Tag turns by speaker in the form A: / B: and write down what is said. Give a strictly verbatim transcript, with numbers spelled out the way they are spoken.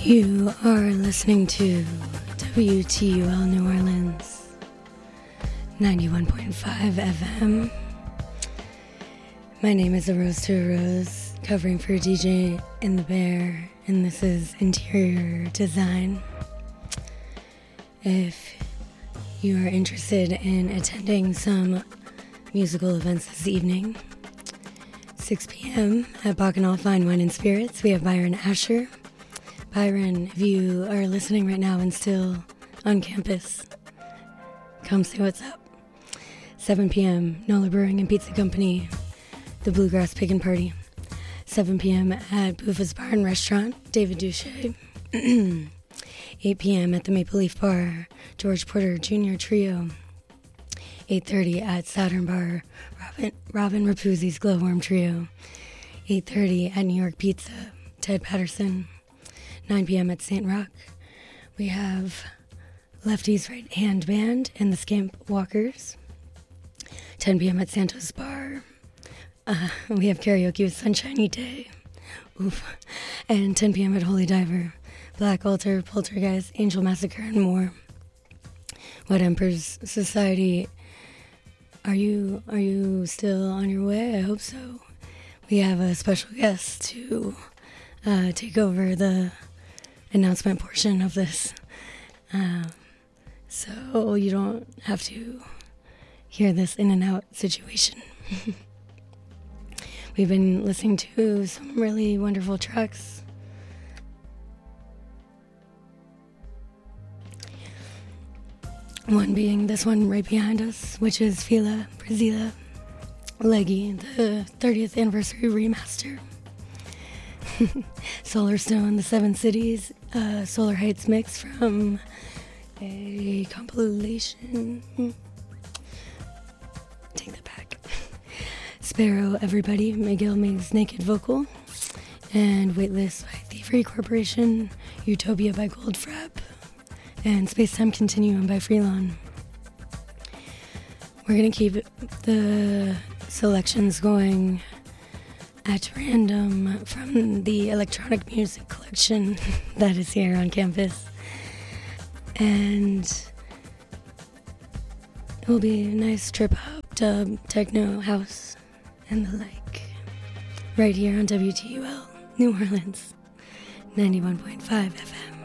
A: You are listening to W T U L New Orleans, ninety-one point five F M. My name is A Rose to a Rose, covering for D J in the Bear, and this is Interior Design. If you are interested in attending some musical events this evening, six p.m. at Bacchanal Fine Wine and Spirits, we have Byron Asher. Byron, if you are listening right now and still on campus, come say what's up. seven p.m. Nola Brewing and Pizza Company, the Bluegrass Pickin' Party. seven p.m. at Buffa's Bar and Restaurant, David Duche. eight p.m. at the Maple Leaf Bar, George Porter Junior Trio. eight thirty at Saturn Bar, Robin, Robin Rapuzzi's Glowworm Trio. eight thirty at New York Pizza, Ted Patterson. nine p.m. at Saint Rock, we have Lefty's Right Hand Band and the Scamp Walkers. ten p.m. at Santos Bar, uh, we have karaoke with Sunshiny Day. Oof. And ten p.m. at Holy Diver, Black Altar, Poltergeist, Angel Massacre, and more. What Emperor's Society, are you are you still on your way? I hope so. We have a special guest to uh, take over the announcement portion of this, um, so you don't have to hear this in and out situation. We've been listening to some really wonderful tracks. One being this one right behind us, which is Fila Brazila Leggy, the thirtieth anniversary remaster. Solar Stone, The Seven Cities, uh, Solar Heights mix from a compilation. Take that back. Sparrow, Everybody, Miguel Mig's Naked Vocal, and Weightless by Thievery Corporation, Utopia by Goldfrapp, and Spacetime Continuum by Freelon. We're going to keep the selections going at random from the electronic music collection that is here on campus. And it will be a nice trip hop, dub, techno, house, and the like. Right here on W T U L, New Orleans, ninety-one point five F M.